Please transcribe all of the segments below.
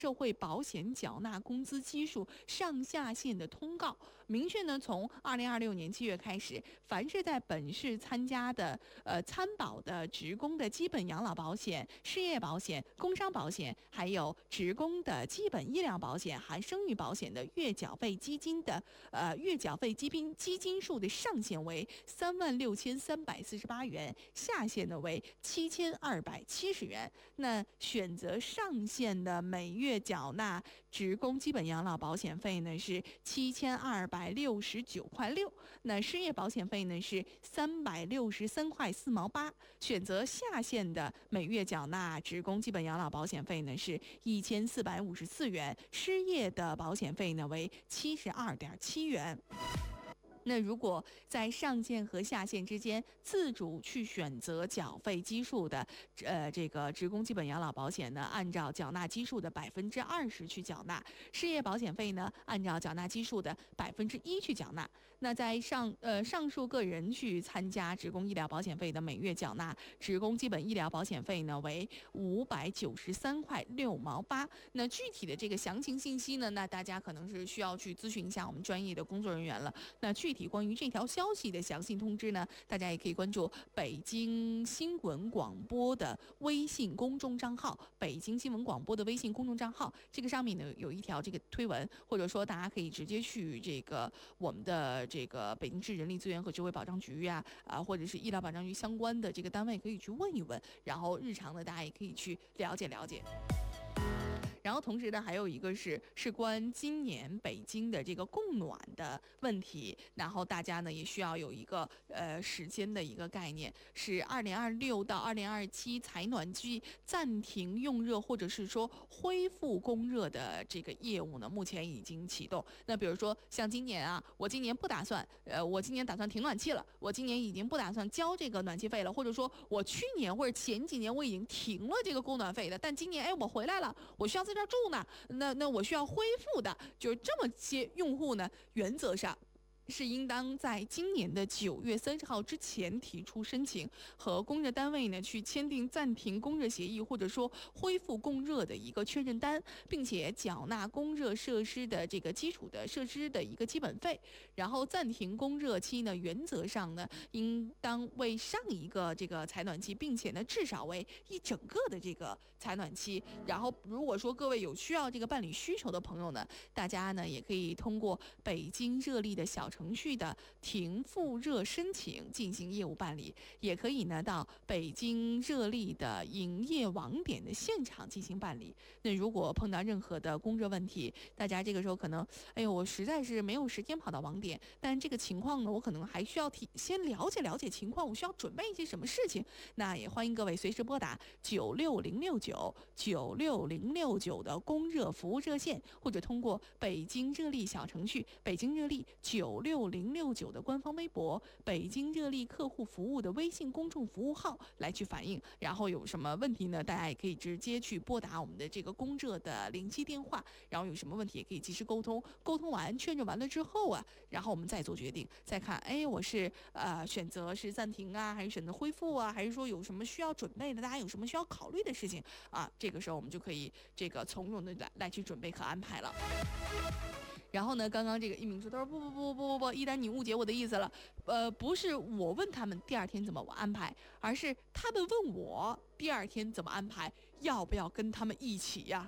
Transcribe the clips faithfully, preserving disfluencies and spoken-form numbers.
社会保险缴纳工资基数上下限的通告，明确呢，从二零二六年七月开始，凡是在本市参加的呃参保的职工的基本养老保险、失业保险、工伤保险，还有职工的基本医疗保险含生育保险的月缴费基金的呃月缴费基金基金数的上限为三万六千三百四十八元，下限呢为七千二百七十元。那选择上限的每月缴纳职工基本养老保险费呢是七千二百六十九块六，那失业保险费呢是三百六十三块四毛八。选择下限的每月缴纳职工基本养老保险费呢是一千四百五十四元，失业的保险费呢为七十二点七元。那如果在上限和下限之间自主去选择缴费基数的，呃，这个职工基本养老保险呢，按照缴纳基数的百分之二十去缴纳；失业保险费呢，按照缴纳基数的百分之一去缴纳。那在上呃上述个人去参加职工医疗保险费的每月缴纳职工基本医疗保险费呢为五百九十三块六毛八。那具体的这个详情信息呢，那大家可能是需要去咨询一下我们专业的工作人员了。那具体关于这条消息的详细通知呢，大家也可以关注北京新闻广播的微信公众账号，北京新闻广播的微信公众账号，这个上面呢有一条这个推文，或者说大家可以直接去这个我们的这个北京市人力资源和社会保障局啊啊，或者是医疗保障局相关的这个单位可以去问一问，然后日常的大家也可以去了解了解。然后同时呢，还有一个是事关今年北京的这个供暖的问题，然后大家呢也需要有一个呃时间的一个概念，是二零二六到二零二七采暖季暂停用热或者是说恢复供热的这个业务呢，目前已经启动。那比如说像今年啊，我今年不打算，呃，我今年打算停暖气了，我今年已经不打算交这个暖气费了，或者说我去年或者前几年我已经停了这个供暖费的，但今年哎我回来了，我需要在这儿住呢，那那我需要恢复的，就是这么些用户呢，原则上是应当在今年的九月三十号之前提出申请，和供热单位呢去签订暂停供热协议，或者说恢复供热的一个确认单，并且缴纳供热设施的这个基础的设施的一个基本费。然后暂停供热期呢，原则上呢应当为上一个这个采暖期，并且呢至少为一整个的这个采暖期。然后如果说各位有需要这个办理需求的朋友呢，大家呢也可以通过北京热力的小程序的停复热申请进行业务办理，也可以呢到北京热力的营业网点的现场进行办理。那如果碰到任何的供热问题，大家这个时候可能，哎呦，我实在是没有时间跑到网点，但这个情况呢，我可能还需要提先了解了解情况，我需要准备一些什么事情。那也欢迎各位随时拨打九六零六九九六零六九的供热服务热线，或者通过北京热力小程序、北京热力九六零六九的官方微博、北京热力客户服务的微信公众服务号来去反映。然后有什么问题呢，大家也可以直接去拨打我们的这个供热的联系电话，然后有什么问题也可以及时沟通，沟通完确认完了之后啊，然后我们再做决定，再看，哎，我是呃选择是暂停啊，还是选择恢复啊，还是说有什么需要准备的，大家有什么需要考虑的事情啊，这个时候我们就可以这个从容的来来去准备和安排了。然后呢，刚刚这个一鸣说，他说不不不不不不，一丹你误解我的意思了，呃，不是我问他们第二天怎么安排，而是他们问我第二天怎么安排，要不要跟他们一起呀？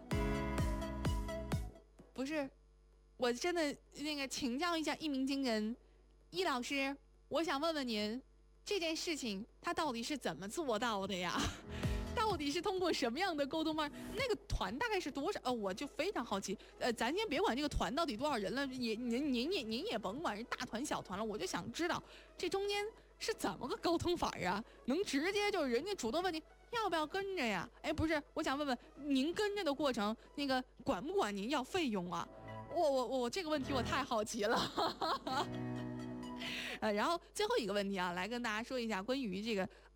不是，我真的那个请教一下一鸣惊人，易老师，我想问问您，这件事情他到底是怎么做到的呀？到底是通过什么样的沟通方式？那个团大概是多少？呃，我就非常好奇。呃，咱先别管这个团到底多少人了，也您您也您也甭管是大团小团了，我就想知道这中间是怎么个沟通法呀？能直接就是人家主动问你要不要跟着呀？哎，不是，我想问问您跟着的过程，那个管不管您要费用啊？我我我这个问题我太好奇了。呃，然后最后一个问题啊，来跟大家说一下关于这个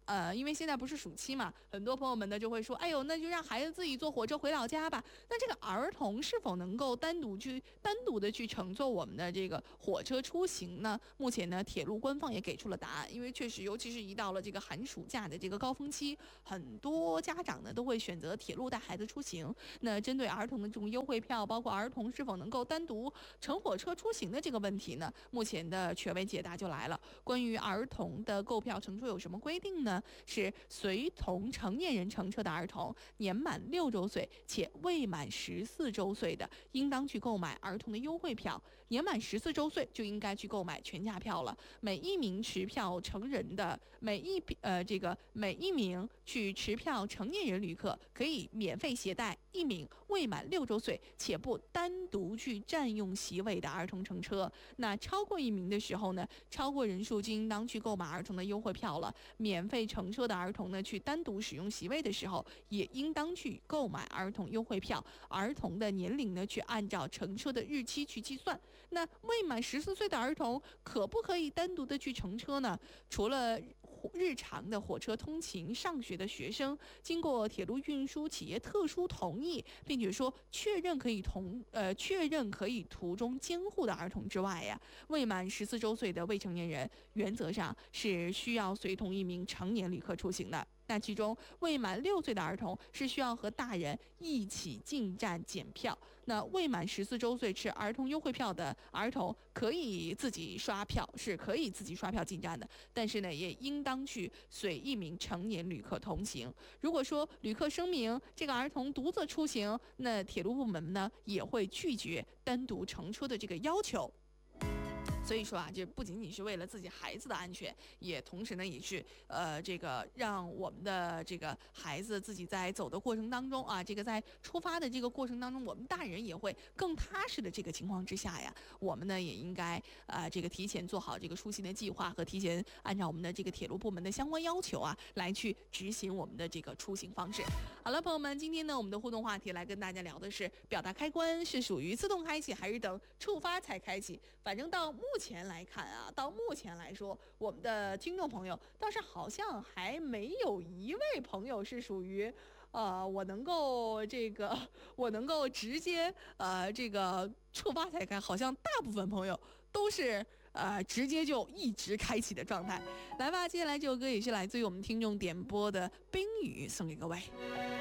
呃，因为现在不是暑期嘛，很多朋友们呢就会说，哎呦，那就让孩子自己坐火车回老家吧。那这个儿童是否能够单独去单独的去乘坐我们的这个火车出行呢？目前呢，铁路官方也给出了答案，因为确实，尤其是一到了这个寒暑假的这个高峰期，很多家长呢都会选择铁路带孩子出行。那针对儿童的这种优惠票，包括儿童是否能够单独乘火车出行的这个问题呢，目前的权威解答就来了。关于儿童的购票乘车有什么规定呢？是随同成年人乘车的儿童，年满六周岁且未满十四周岁的，应当去购买儿童的优惠票；年满十四周岁就应该去购买全价票了。每一名持票成人的每一呃这个每一名去持票成年人旅客可以免费携带一名未满六周岁且不单独去占用席位的儿童乘车。那超过一名的时候呢，超过人数就应当去购买儿童的优惠票了。免费乘车的儿童呢，去单独使用席位的时候，也应当去购买儿童优惠票。儿童的年龄呢，去按照乘车的日期去计算。那未满十四岁的儿童可不可以单独的去乘车呢？除了日常的火车通勤、上学的学生，经过铁路运输企业特殊同意，并且说确认可以同呃确认可以途中监护的儿童之外呀，未满十四周岁的未成年人，原则上是需要随同一名成年旅客出行的。那其中未满六岁的儿童是需要和大人一起进站检票。那未满十四周岁持儿童优惠票的儿童可以自己刷票，是可以自己刷票进站的，但是呢，也应当去随一名成年旅客同行。如果说旅客声明这个儿童独自出行，那铁路部门呢也会拒绝单独乘车的这个要求。所以说啊，这不仅仅是为了自己孩子的安全，也同时呢，也是呃，这个让我们的这个孩子自己在走的过程当中啊，这个在出发的这个过程当中，我们大人也会更踏实的这个情况之下呀，我们呢也应该啊、呃，这个提前做好这个出行的计划和提前按照我们的这个铁路部门的相关要求啊，来去执行我们的这个出行方式。好了，朋友们，今天呢，我们的互动话题来跟大家聊的是，表达开关是属于自动开启还是等触发才开启？反正到目前来看啊，到目前来说，我们的听众朋友倒是好像还没有一位朋友是属于，呃，我能够这个，我能够直接呃这个触发才开，好像大部分朋友都是呃直接就一直开启的状态。来吧，接下来这首歌也是来自于我们听众点播的《冰雨》，送给各位。